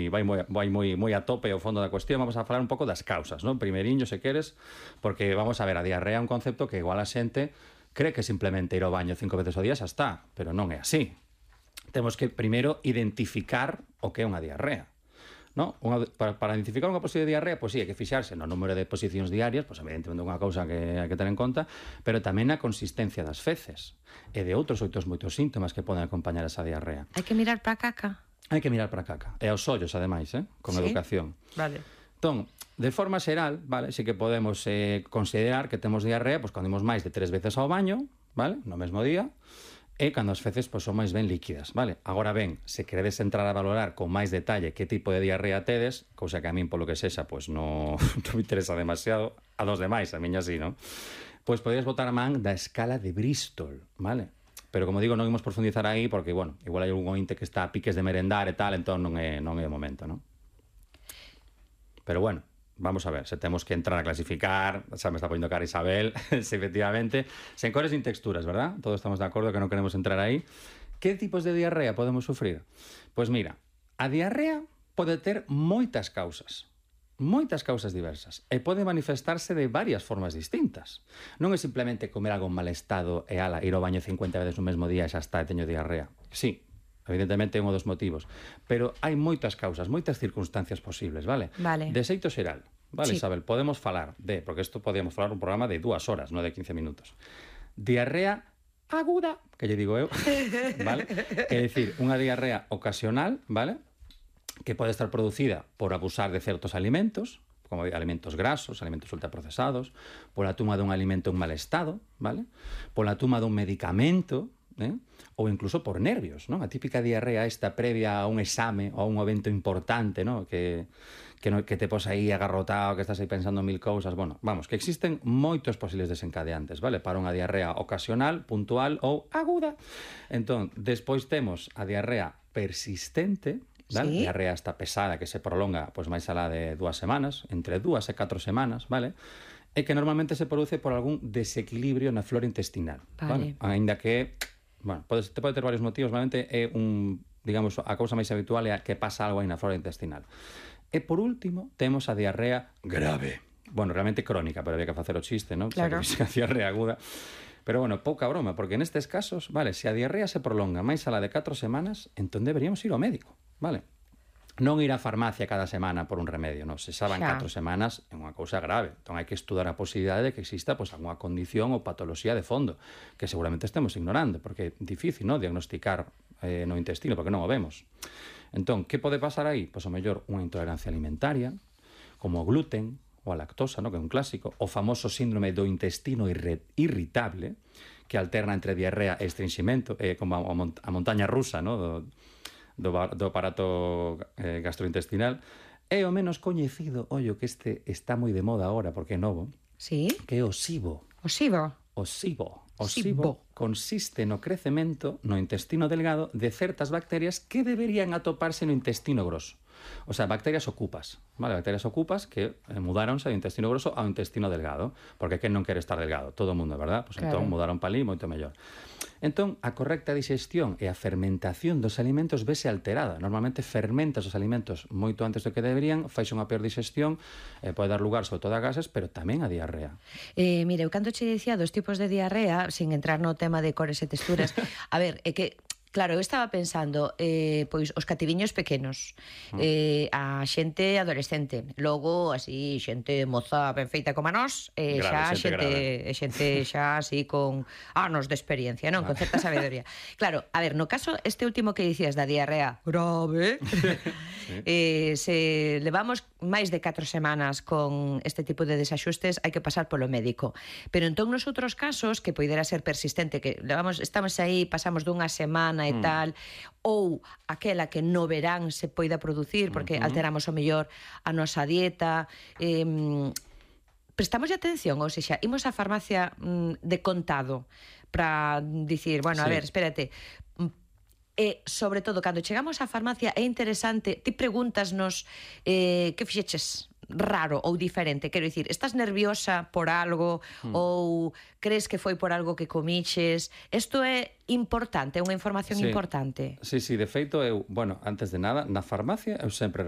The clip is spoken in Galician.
moi a tope ao fondo da cuestión. Vamos a falar un pouco das causas, non? Primeriño, se queres, porque vamos a ver, a diarrea é un concepto que igual a xente cree que simplemente ir ao baño 5 veces ao día xa está, pero non é así. Temos que primeiro identificar o que é unha diarrea. No? Para identificar unha posible diarrea, pois sí, hai que fixarse no número de posicións diarias, pois evidentemente unha cousa que hai que ter en conta, pero tamén na consistencia das feces e de outros moitos síntomas que poden acompañar esa diarrea. Hai que mirar para a caca? Hai que mirar para a caca. E aos ollos, ademais, con educación. Vale. Entón, de forma xeral, vale, sí que podemos considerar que temos diarrea pois cando imos máis de 3 veces ao baño, vale, no mesmo día, e cando as feces pois, son máis ben líquidas, vale? Agora ben, se queredes entrar a valorar con máis detalle que tipo de diarrea tedes, cousa que a min polo que sexa, pois non me interesa demasiado, a dos demais, a miña sí, non? Pois podedes botar a man da escala de Bristol, vale? Pero como digo, non imos profundizar aí porque, bueno, igual hai algún ointe que está a piques de merendar e tal, entón non é o momento, non? Pero bueno, vamos a ver, se temos que entrar a clasificar, xa me está poñendo cara Isabel, se efectivamente, sen cores nin texturas, verdad? Todos estamos de acordo que non queremos entrar aí. Que tipos de diarrea podemos sufrir? Pois mira, a diarrea pode ter moitas causas diversas, e pode manifestarse de varias formas distintas. Non é simplemente comer algo en mal estado e ir ao baño 50 veces no mesmo día e xa está, e teño diarrea. Sí, evidentemente é un dos motivos, pero hai moitas causas, moitas circunstancias posibles, vale? Vale. De xeito xeral, vale, sí. Isabel, podemos falar de, porque isto podíamos falar un programa de 2 horas, non de 15 minutos. Diarrea aguda, que lle digo eu, vale? É dicir, unha diarrea ocasional, vale? Que pode estar producida por abusar de certos alimentos, como alimentos grasos, alimentos ultraprocesados, pola toma dun alimento en mal estado, vale? Pola toma dun medicamento, ou incluso por nervios, non? A típica diarrea esta previa a un exame ou a un evento importante, non? Que te pos aí agarrotado, que estás aí pensando en mil cousas. Bueno, vamos, que existen moitos posibles desencadeantes, vale? Para unha diarrea ocasional, puntual ou aguda. Entón, despois temos a diarrea persistente, vale? Sí. Diarrea esta pesada que se prolonga pois máis alá de 2 semanas, entre 2 e 4 semanas, vale? E que normalmente se produce por algún desequilibrio na flora intestinal, vale? Ainda que, bueno, te pode ter varios motivos, normalmente é digamos, a cousa máis habitual é que pasa algo aí na flora intestinal. E por último, temos a diarrea grave. Bueno, realmente crónica, pero había que facer o chiste, non? Claro. A diarrea aguda. Pero bueno, pouca broma, porque nestes casos, vale, se a diarrea se prolonga máis alá de 4 semanas, entón deberíamos ir ao médico, vale? Non ir á farmacia cada semana por un remedio, non? Se xa van 4 semanas é unha cousa grave. Entón hai que estudar a posibilidade de que exista pois, algunha condición ou patoloxía de fondo que seguramente estemos ignorando, porque é difícil, non, diagnosticar no intestino, porque non o vemos. Entón, que pode pasar aí? Pois, ao mellor, unha intolerancia alimentaria, como o gluten ou a lactosa, non? Que é un clásico, o famoso síndrome do intestino irritable, que alterna entre diarrea e estrinximento, como a montaña rusa, non? Do aparato gastrointestinal. É o menos coñecido, ollo, que este está moi de moda agora, porque é novo, sí? Que é o SIBO. O SIBO? O SIBO consiste no crecemento no intestino delgado de certas bacterias que deberían atoparse no intestino grosso. O sea, bacterias ocupas, vale? Bacterias ocupas que mudaronse do intestino grosso ao intestino delgado, porque quen non quere estar delgado? Todo o mundo, verdad? Pois claro. Entón mudaron para ali moito mellor. Entón, a correcta digestión e a fermentación dos alimentos vese alterada. Normalmente fermentas os alimentos moito antes do que deberían, faixe unha peor digestión, pode dar lugar sobre todo a gases, pero tamén a diarrea. Mira, eu cando che dicía dos tipos de diarrea, sin entrar no tema de cores e texturas, a ver, é que claro, eu estaba pensando, pois, os cativiños pequenos, a xente adolescente, logo, así, xente moza ben feita como a nós, xa xente xa así con anos de experiencia, non? Con certa sabedoría. Claro, a ver, no caso, este último que dicías da diarrea grave, se levamos máis de 4 semanas con este tipo de desaxustes, hai que pasar polo médico. Pero entón, nos outros casos, que poidera ser persistente, que estamos aí, pasamos dunha semana e tal, ou aquela que no verán se poida producir porque alteramos o mellor a nosa dieta, prestamos atención, ou seja, imos á farmacia de contado para dicir, bueno, a ver, espérate, e sobre todo, cando chegamos á farmacia é interesante, ti pregúntasnos que fixeches raro ou diferente, quero dicir, estás nerviosa por algo ou crees que foi por algo que comiches? Isto é importante, é unha información importante. Sí, de feito, eu, bueno, antes de nada, na farmacia eu sempre